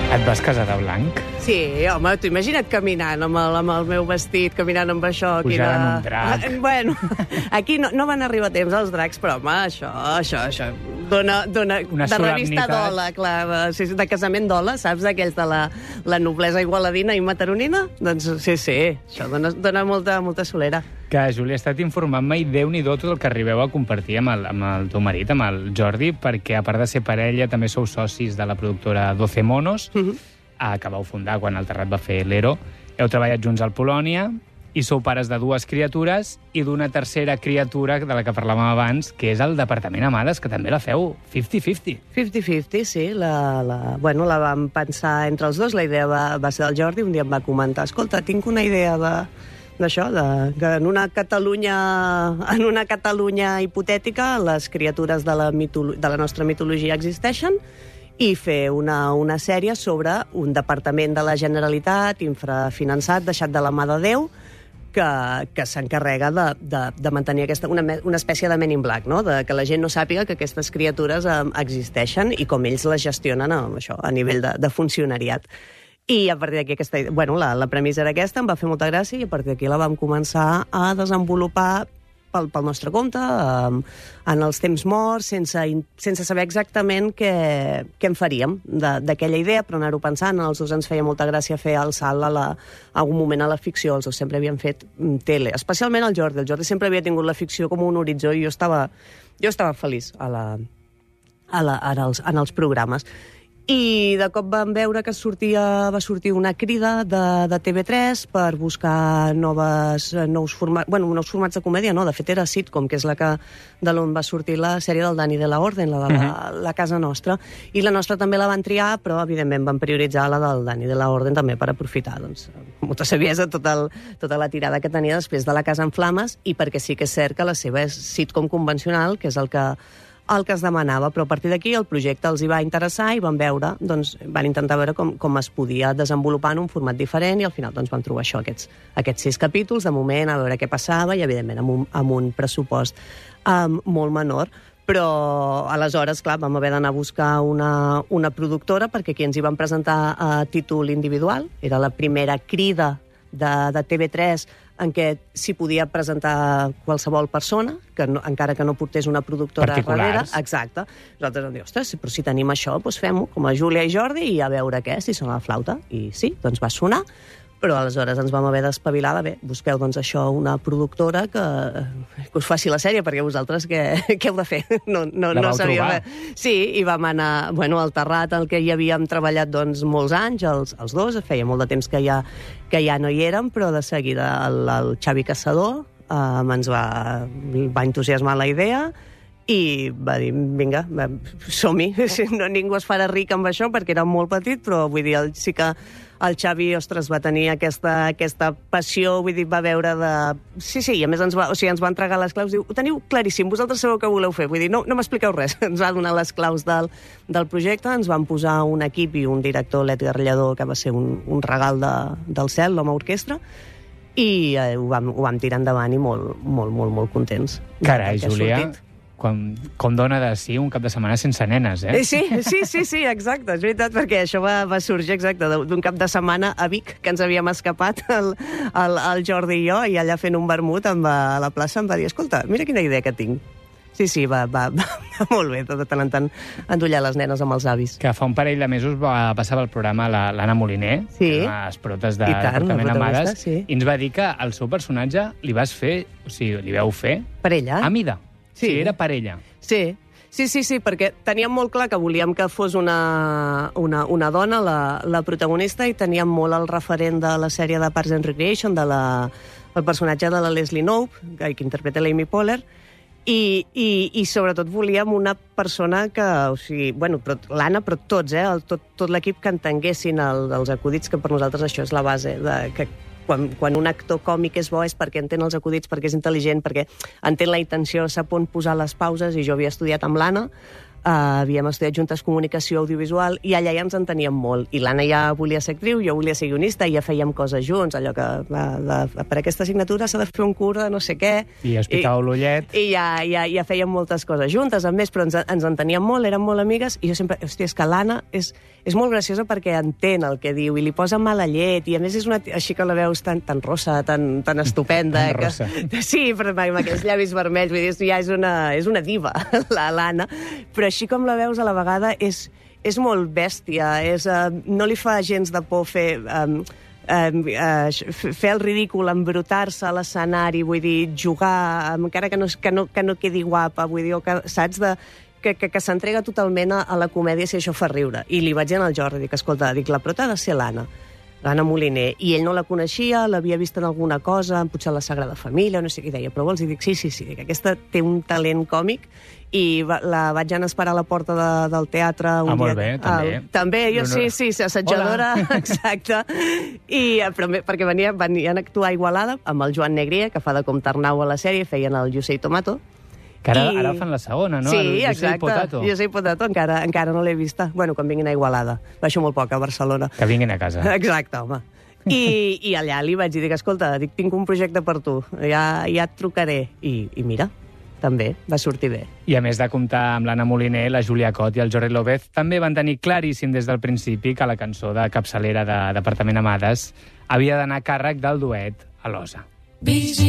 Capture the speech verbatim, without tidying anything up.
Et vas casar de blanc? Sí, home, tu imagina't caminant amb el, amb el meu vestit, caminant amb això... Pujant de... en un drac. Ah, bueno, aquí no, no van arribar a temps els dracs, però, home, això, això, això... Dona, dona, Una de revista solemnitat. d'Ola, clar, de, de casament d'Ola, saps? D'aquells de la, la noblesa igualadina i mataronina? Doncs sí, sí, això dona, dona molta, molta solera. Que, Júlia, he estat informant-me i Déu-n'hi-do tot el que arribeu a compartir amb el, amb el teu marit, amb el Jordi, perquè, a part de ser parella, també sou socis de la productora doce Monos, Mhm. eh, que vau fundar quan el Terrat va fer l'Ero. Heu treballat junts al Polònia i sou pares de dues criatures i d'una tercera criatura de la que parlàvem abans, que és el Departament Amades, que també la feu cinquanta cinquanta. cinquanta cinquanta, sí. La, la, bueno, la vam pensar entre els dos. La idea va, va ser del Jordi. Un dia em va comentar, escolta, tinc una idea de d'això, de, que en una Catalunya en una Catalunya hipotètica les criatures de la, mitolo de la nostra mitologia existeixen i fer una, una sèrie sobre un departament de la Generalitat infrafinançat, deixat de la mà de Déu, que, que s'encarrega de, de, de mantenir aquesta, una, una espècie de Men in Black, no? De que la gent no sàpiga que aquestes criatures eh, existeixen i com ells les gestionen a, això, a nivell de, de funcionariat. I a partir d'aquí aquesta... Bueno, la, la premissa era aquesta, em va fer molta gràcia i a partir d'aquí la vam començar a desenvolupar pel, pel nostre compte, um, en els temps morts, sense, sense saber exactament què, què en faríem d'aquella idea, però anar-ho pensant. Els dos ens feia molta gràcia fer el salt a, la, a un moment a la ficció. Els dos sempre havien fet tele, especialment el Jordi. El Jordi sempre havia tingut la ficció com un horitzó i jo estava, jo estava feliç a la, a la, en, els, en els programes. I de cop vam veure que sortia, va sortir una crida de, de T V tres per buscar noves, nous, formats, bueno, nous formats de comèdia, no? De fet era sitcom, que és la que de l'on va sortir la sèrie del Dani de la Orden, la de la, uh-huh. la Casa Nostra. I la nostra també la van triar, però evidentment van prioritzar la del Dani de la Orden també per aprofitar, doncs, molta saviesa, tot el, tota la tirada que tenia després de la Casa en Flames, i perquè sí que és cert que la seva és sitcom convencional, que és el que el que es demanava, però a partir d'aquí el projecte els hi va interessar i van veure, doncs, van intentar veure com, com es podia desenvolupar en un format diferent i al final doncs, van trobar això, aquests, aquests sis capítols, de moment, a veure què passava i, evidentment, amb un, amb un pressupost um, molt menor. Però, aleshores, clar, vam haver d'anar a buscar una, una productora perquè aquí ens hi van presentar a títol individual. Era la primera crida de, de T V tres en què s'hi podia presentar qualsevol persona, que no, encara que no portés una productora darrere. Exacte. Nosaltres vam dir, ostres, però si tenim això, doncs fem-ho, com a Júlia i Jordi, i a veure què, si sona la flauta. I sí, doncs va sonar, però aleshores ens vam haver d'espavilar de, bé, busqueu doncs això una productora que, que us faci la sèrie, perquè vosaltres què, què heu de fer? No, no, la no vau sabíem trobar. res. Sí, i vam anar, bueno, al Terrat, el que hi havíem treballat doncs molts anys, els, els dos, feia molt de temps que ja, que ja no hi érem, però de seguida el, el Xavi Caçador eh, ens va, va entusiasmar la idea i va dir, vinga, som-hi. No, ningú es farà ric amb això perquè era molt petit, però vull dir, el, sí que el Xavi, ostres, va tenir aquesta, aquesta passió, vull dir, va veure de... Sí, sí, i a més ens va, o sigui, ens va entregar les claus, diu, ho teniu claríssim, vosaltres sabeu què voleu fer, vull dir, no, no m'expliqueu res. Ens va donar les claus del, del projecte, ens van posar un equip i un director, l'Edgar Lledó, que va ser un, un regal de, del cel, l'home orquestra, i eh, ho, vam, ho vam tirar endavant i molt, molt, molt, molt contents. Carai, Júlia, com, com dona de sí un cap de setmana sense nenes, eh? Sí, sí, sí, sí, exacte, és veritat, perquè això va, va sorgir exacte d'un cap de setmana a Vic, que ens havíem escapat el, el, el Jordi i jo, i allà fent un vermut em va, a la plaça em va dir, escolta, mira quina idea que tinc. Sí, sí, va, va, va, va molt bé, de tant en tant endollar les nenes amb els avis. Que fa un parell de mesos va passar pel programa l'Anna la, Moliner, sí. les protes de Departament Amades, sí. I ens va dir que el seu personatge li vas fer, o sigui, li vau fer... Per ella? A mida. Sí. O sigui, era per ella. Sí. Sí, sí, sí, perquè teníem molt clar que volíem que fos una, una, una dona, la, la protagonista, i teníem molt el referent de la sèrie de Parks and Recreation, de la, el personatge de la Leslie Knope, que, que interpreta l'Amy Poehler, i, i, i sobretot volíem una persona que, o sigui, bueno, l'Anna, però tots, eh, el, tot, tot l'equip que entenguessin el, els acudits, que per nosaltres això és la base, de, que quan, quan un actor còmic és bo és perquè entén els acudits, perquè és intel·ligent, perquè entén la intenció, sap on posar les pauses, i jo havia estudiat amb l'Anna, Uh, havíem estudiat juntes comunicació audiovisual i allà ja ens enteníem molt. I l'Anna ja volia ser actriu, jo volia ser guionista i ja fèiem coses junts, allò que va, de, per aquesta assignatura s'ha de fer un curs de no sé què. I es picava l'ullet. I ja, ja, ja fèiem moltes coses juntes, a més, però ens, ens enteníem molt, érem molt amigues, i jo sempre, hòstia, és que l'Anna és, és molt graciosa perquè entén el que diu i li posa mala llet, i a més és una, així que la veus tan, tan rossa, tan, tan estupenda. Tan rossa. Que, sí, però amb aquells llavis vermells, vull dir, ja és una, és una diva, l'Anna, però així com la veus a la vegada és, és molt bèstia, és, uh, no li fa gens de por fer, um, um, uh, fer el ridícul, embrutar-se a l'escenari, vull dir, jugar, um, encara que no, que, no, que no quedi guapa, vull dir, que, saps, de, que, que, que s'entrega totalment a, a la comèdia si això fa riure. I li vaig dir al Jordi, dic, escolta, dic, la prota ha de ser l'Anna, l'Anna Moliner, i ell no la coneixia, l'havia vist en alguna cosa, potser la Sagrada Família, no sé què deia, però vols? I dic, sí, sí, sí, dic, aquesta té un talent còmic, i va, la vaig anar a esperar a la porta de, del teatre un ah, dia. Molt bé, també. Uh, també, jo no, no. sí, sí, assetjadora, exacte. I, però, perquè venia, venien a actuar a Igualada amb el Joan Negrier, que fa de Comtarnau a la sèrie, feien el José i Tomato. Que ara, I... ara fan la segona, no? Sí, el exacte. Potato. Jo soy Potato, encara, encara no l'he vista. Bueno, quan vinguin a Igualada. Baixo molt poc a Barcelona. Que vinguin a casa. Exacte, home. I, i allà li vaig dir, escolta, dic, tinc un projecte per tu, ja, ja et trucaré. I, I mira, també va sortir bé. I a més de comptar amb l'Anna Moliner, la Júlia Cot i el Jordi López, també van tenir claríssim des del principi que la cançó de capçalera de Departament Amades havia d'anar a càrrec del duet a l'Osa.